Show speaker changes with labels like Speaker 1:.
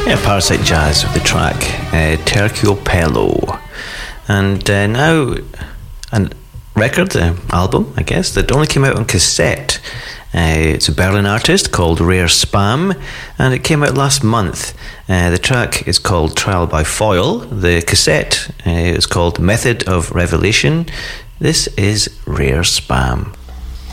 Speaker 1: Yeah, Parasite Jazz with the track Terciopelo. And now a record, album, I guess, that only came out on cassette. It's a Berlin artist called Rare Spam, and it came out last month. The track is called Trial by Foil. The cassette is called Method of Revelation. This is Rare Spam.